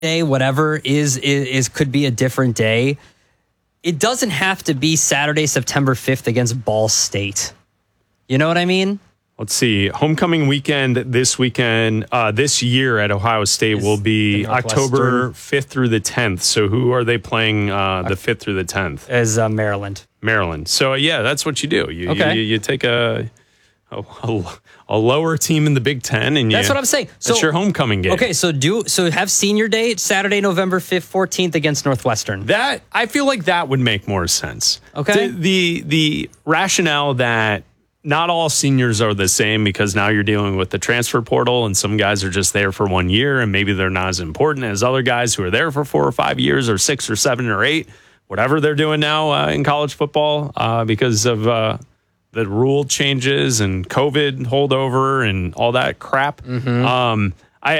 day, whatever is could be a different day. It doesn't have to be Saturday, September 5th against Ball State. You know what I mean? Let's see. Homecoming weekend this year at Ohio State will be October 5th through the 10th. So who are they playing the 5th through the 10th? As Maryland. Maryland. So, yeah, that's what you do. You take a lower team in the Big Ten, and that's what I'm saying. That's your homecoming game. Okay, so have senior day Saturday, November 5th, 14th against Northwestern. That I feel like that would make more sense. Okay, the rationale that not all seniors are the same because now you're dealing with the transfer portal, and some guys are just there for 1 year, and maybe they're not as important as other guys who are there for 4 or 5 years, or 6 or 7 or 8, whatever they're doing now in college football because of the rule changes and COVID holdover and all that crap. Mm-hmm.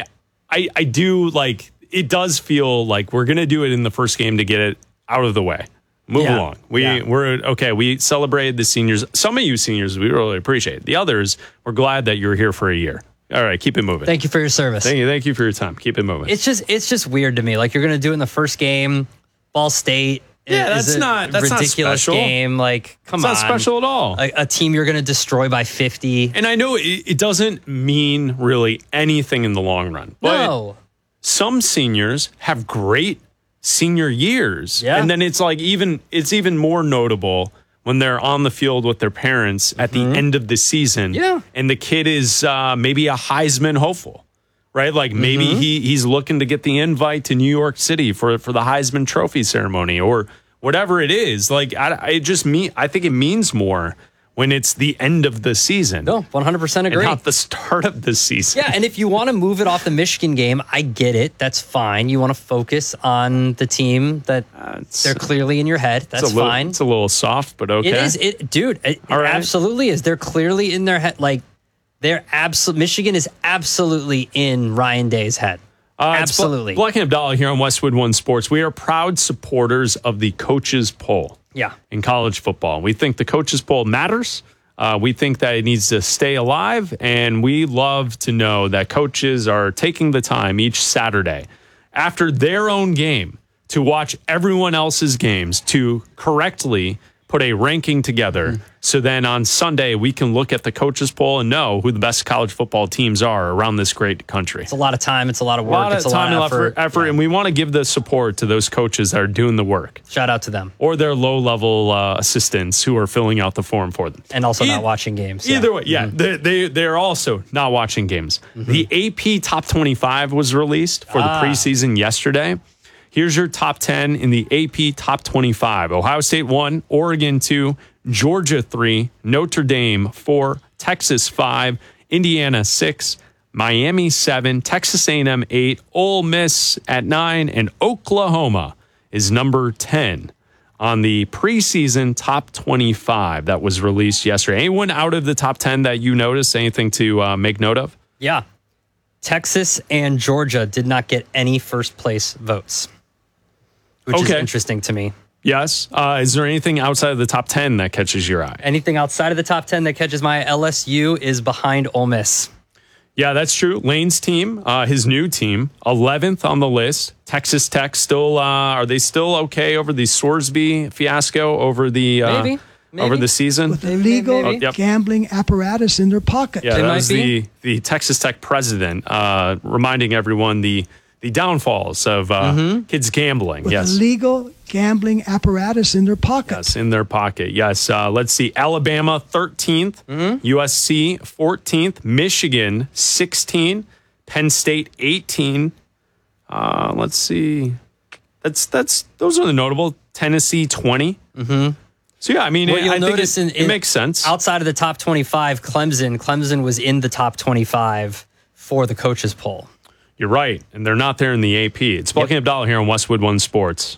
I do like, it does feel like we're going to do it in the first game to get it out of the way. Move along. We're okay. We celebrated the seniors. Some of you seniors, we really appreciate. The others, we're glad that you're here for a year. All right, keep it moving. Thank you for your service. Thank you for your time. Keep it moving. It's just weird to me. Like, you're going to do it in the first game, Ball State. Yeah, that's not ridiculous special. Game. Like, come on, it's not special at all. A team you're going to destroy by 50. And I know it doesn't mean really anything in the long run. But no, some seniors have great senior years, yeah. And then it's even more notable when they're on the field with their parents at the end of the season. Yeah, and the kid is maybe a Heisman hopeful. Right, like maybe he's looking to get the invite to New York City for the Heisman Trophy ceremony or whatever it is. Like I think it means more when it's the end of the season. No, 100% agree. And not the start of the season. Yeah, and if you want to move it off the Michigan game, I get it. That's fine. You want to focus on the team that they're clearly in your head. That's fine. It's a little soft, but okay. It is, It absolutely is. They're clearly in their head. Like, Michigan is absolutely in Ryan Day's head. Absolutely. Black and Abdallah here on Westwood One Sports. We are proud supporters of the coaches poll. Yeah. In college football. We think the coaches poll matters. We think that it needs to stay alive. And we love to know that coaches are taking the time each Saturday after their own game to watch everyone else's games to correctly put a ranking together. So then on Sunday, we can look at the coaches poll and know who the best college football teams are around this great country. It's a lot of time. It's a lot of work. It's a lot of effort. And we want to give the support to those coaches that are doing the work. Shout out to them. Or their low-level assistants who are filling out the form for them. And also not watching games. Either way, they're also not watching games. The AP Top 25 was released for the preseason yesterday. Here's your top 10 in the AP Top 25. Ohio State 1, Oregon 2, Georgia 3, Notre Dame 4, Texas 5, Indiana 6, Miami 7, Texas A&M 8, Ole Miss at 9, and Oklahoma is number 10 on the preseason Top 25 that was released yesterday. Anyone out of the top 10 that you noticed? Anything to make note of? Yeah. Texas and Georgia did not get any first place votes, which is interesting to me. Yes. Is there anything outside of the top 10 that catches your eye? Anything outside of the top 10 that catches my eye? LSU is behind Ole Miss. Yeah, that's true. Lane's team, his new team, 11th on the list. Texas Tech still, are they still okay over the Sorsby fiasco over the Maybe. over the season? With illegal gambling apparatus in their pocket. Yeah, that was the Texas Tech president reminding everyone the downfalls of kids gambling. With illegal gambling apparatus in their pocket. Yes, in their pocket. Yes. Let's see. Alabama, 13th. USC, 14th. Michigan, 16. Penn State, 18. Let's see. Those are the notable. Tennessee, 20. So, yeah, I mean, I think it makes sense. Outside of the top 25, Clemson was in the top 25 for the coaches poll. You're right, and they're not there in the AP. It's Black and Abdallah here on Westwood One Sports.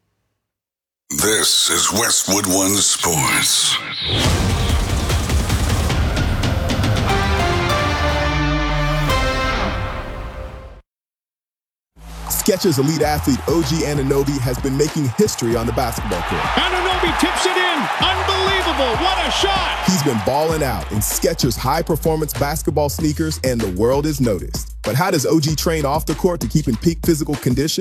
This is Westwood One Sports. Skechers elite athlete OG Anunoby has been making history on the basketball court. Anunoby Kobe tips it in. Unbelievable. What a shot. He's been balling out in Skechers high-performance basketball sneakers, and the world has noticed. But how does OG train off the court to keep in peak physical condition?